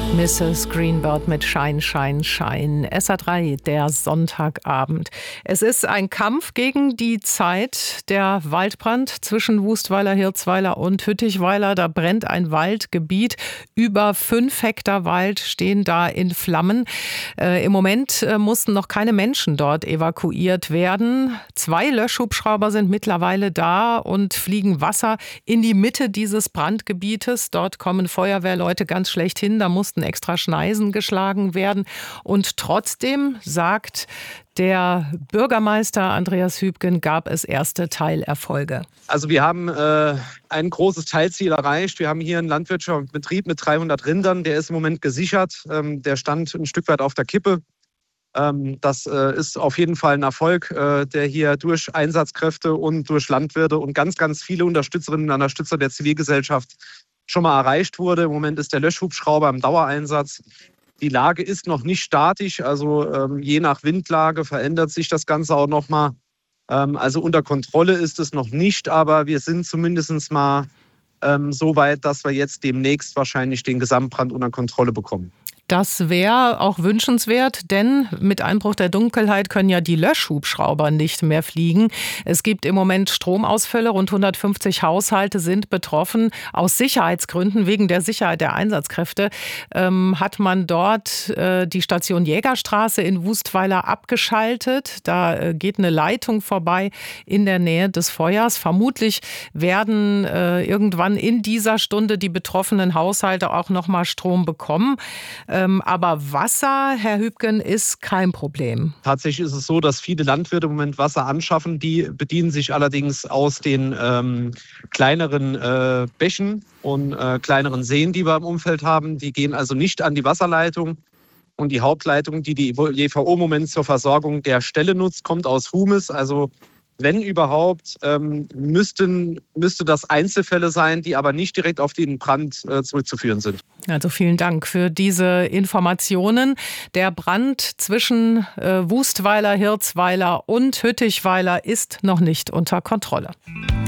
Mrs. Greenbird mit Shine, Shine, Shine. SA3, der Sonntagabend. Es ist ein Kampf gegen die Zeit. Der Waldbrand zwischen Wustweiler, Hirzweiler und Hüttichweiler. Da brennt ein Waldgebiet. Über 5 Hektar Wald stehen da in Flammen. Im Moment mussten noch keine Menschen dort evakuiert werden. 2 Löschhubschrauber sind mittlerweile da und fliegen Wasser in die Mitte dieses Brandgebietes. Dort kommen Feuerwehrleute ganz schlecht hin. Da mussten extra Schneisen geschlagen werden. Und trotzdem, sagt der Bürgermeister Andreas Hübgen, gab es erste Teilerfolge. Also wir haben ein großes Teilziel erreicht. Wir haben hier einen landwirtschaftlichen Betrieb mit 300 Rindern. Der ist im Moment gesichert. Der stand ein Stück weit auf der Kippe. Das ist auf jeden Fall ein Erfolg, der hier durch Einsatzkräfte und durch Landwirte und ganz, ganz viele Unterstützerinnen und Unterstützer der Zivilgesellschaft schon mal erreicht wurde. Im Moment ist der Löschhubschrauber im Dauereinsatz. Die Lage ist noch nicht statisch, also je nach Windlage verändert sich das Ganze auch nochmal. Also unter Kontrolle ist es noch nicht, aber wir sind zumindest mal so weit, dass wir jetzt demnächst wahrscheinlich den Gesamtbrand unter Kontrolle bekommen. Das wäre auch wünschenswert, denn mit Einbruch der Dunkelheit können ja die Löschhubschrauber nicht mehr fliegen. Es gibt im Moment Stromausfälle. Rund 150 Haushalte sind betroffen. Aus Sicherheitsgründen, wegen der Sicherheit der Einsatzkräfte, hat man dort die Station Jägerstraße in Wustweiler abgeschaltet. Da geht eine Leitung vorbei in der Nähe des Feuers. Vermutlich werden irgendwann in dieser Stunde die betroffenen Haushalte auch noch mal Strom bekommen. Aber Wasser, Herr Hübgen, ist kein Problem. Tatsächlich ist es so, dass viele Landwirte im Moment Wasser anschaffen. Die bedienen sich allerdings aus den kleineren Bächen und kleineren Seen, die wir im Umfeld haben. Die gehen also nicht an die Wasserleitung. Und die Hauptleitung, die die JVO im Moment zur Versorgung der Ställe nutzt, kommt aus Humes. Also wenn überhaupt, müsste das Einzelfälle sein, die aber nicht direkt auf den Brand zurückzuführen sind. Also vielen Dank für diese Informationen. Der Brand zwischen Wustweiler, Hirzweiler und Hüttichweiler ist noch nicht unter Kontrolle.